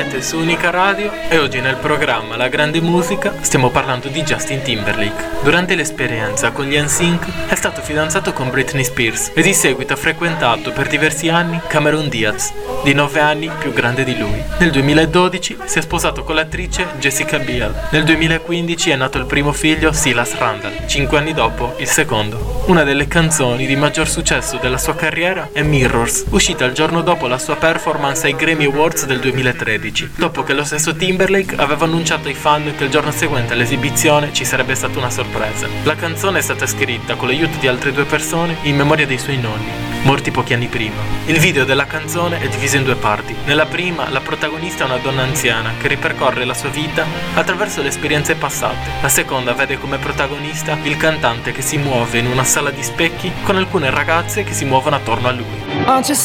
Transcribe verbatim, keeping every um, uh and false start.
Siete su Unica Radio e oggi nel programma La Grande Musica stiamo parlando di Justin Timberlake. Durante l'esperienza con gli N Sync è stato fidanzato con Britney Spears e di seguito ha frequentato per diversi anni Cameron Diaz, di nove anni più grande di lui. Nel duemiladodici si è sposato con l'attrice Jessica Biel. Nel duemilaquindici è nato il primo figlio, Silas Randall, cinque anni dopo il secondo. Una delle canzoni di maggior successo della sua carriera è Mirrors, uscita il giorno dopo la sua performance ai Grammy Awards del duemilatredici, dopo che lo stesso Timberlake aveva annunciato ai fan che il giorno seguente all'esibizione ci sarebbe stata una sorpresa. La canzone è stata scritta con l'aiuto di altre due persone in memoria dei suoi nonni, morti pochi anni prima. Il video della canzone è diviso in due parti. Nella prima, la protagonista è una donna anziana che ripercorre la sua vita attraverso le esperienze passate. La seconda vede come protagonista il cantante che si muove in una sala di specchi con alcune ragazze che si muovono attorno a lui. Aren't you